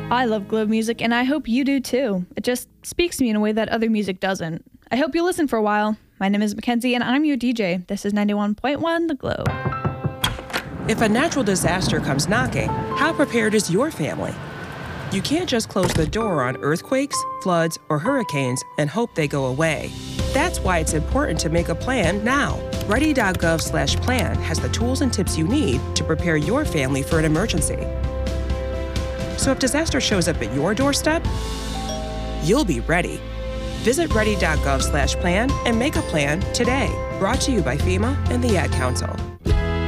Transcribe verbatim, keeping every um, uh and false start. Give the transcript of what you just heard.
I love Globe music, and I hope you do too. It just speaks to me in a way that other music doesn't. I hope you'll listen for a while. My name is Mackenzie, and I'm your D J. This is ninety-one point one The Globe. If a natural disaster comes knocking, how prepared is your family? You can't just close the door on earthquakes, floods, or hurricanes and hope they go away. That's why it's important to make a plan now. Ready dot gov slash plan has the tools and tips you need to prepare your family for an emergency. So if disaster shows up at your doorstep, you'll be ready. Visit ready dot gov slash plan and make a plan today. Brought to you by FEMA and the Ad Council.